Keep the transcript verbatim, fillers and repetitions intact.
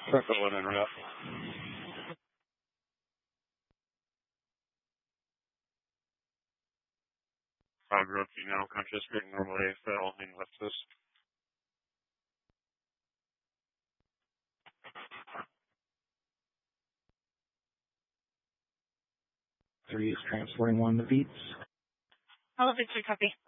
Circle one and route. Five rookie now, conscious, getting normal A F L, and left this. Three is transporting one to Beats. Hello, Victor, copy.